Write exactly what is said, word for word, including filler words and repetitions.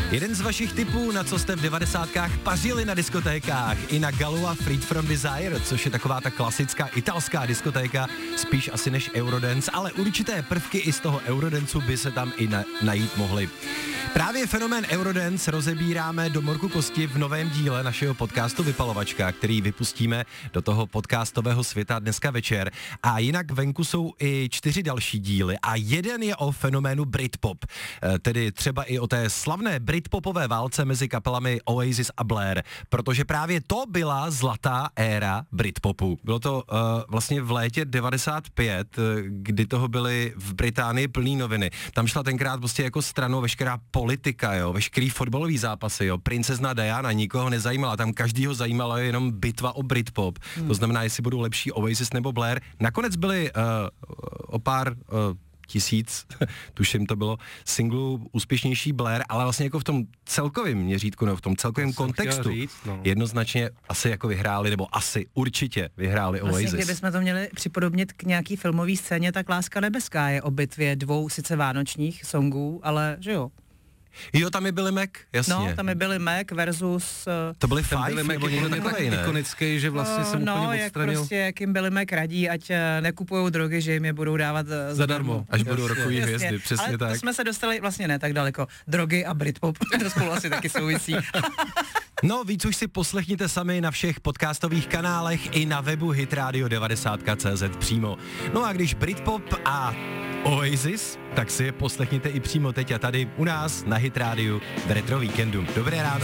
Jeden z vašich tipů, na co jste v devadesátkách pařili na diskotékách, i na Galu a Freed from Desire, což je taková ta klasická italská diskotéka, spíš asi než Eurodance, ale určité prvky i z toho Eurodanceu by se tam i na, najít mohly. Právě fenomén Eurodance rozebíráme do morku kosti v novém díle našeho podcastu Vypalovačka, který vypustíme do toho podcastového světa dneska večer. A jinak venku jsou i čtyři další díly a jeden je o fenoménu Britpop, tedy třeba i o té slavné britpopové válce mezi kapelami Oasis a Blair, protože právě to byla zlatá éra Britpopu. Bylo to uh, vlastně v létě devadesát pět, kdy toho byly v Británii plný noviny. Tam šla tenkrát prostě jako stranou veškerá politika, jo, veškerý fotbalový zápasy, jo, princezna Diana nikoho nezajímala, tam každýho zajímala jenom bitva o Britpop. Hmm. To znamená, jestli budou lepší Oasis nebo Blair. Nakonec byly uh, o pár uh, tisíc, tuším to bylo, singlů úspěšnější Blair, ale vlastně jako v tom celkovém měřítku, no, v tom celkovém kontextu říct, no. jednoznačně asi jako vyhráli, nebo asi určitě vyhráli Oasis. Vlastně, kdybychom to měli připodobnit k nějaký filmový scéně, tak Láska nebeská je o bitvě dvou sice vánočních songů, ale že jo. Jo, tam je Billy Mac, jasně. No, tam je Billy Mac versus... Uh, to byly Five, nebo někdo takovej, ne? Ikonický, že vlastně uh, jsem no, úplně jak odstranil. prostě, jak jim Billy Mac radí, ať uh, nekupujou drogy, že jim je budou dávat uh, zadarmo. Až budou rokový hvězdy, přesně ale tak. Ale to jsme se dostali vlastně ne tak daleko. Drogy a Britpop, to spolu asi taky souvisí. No, víc už si poslechněte sami na všech podcastových kanálech i na webu hitradio devadesát tečka cé zet přímo. No a když Britpop a Oasis, tak si je poslechněte i přímo teď a tady u nás na Hit Rádiu v Retro Víkendu. Dobré ráno.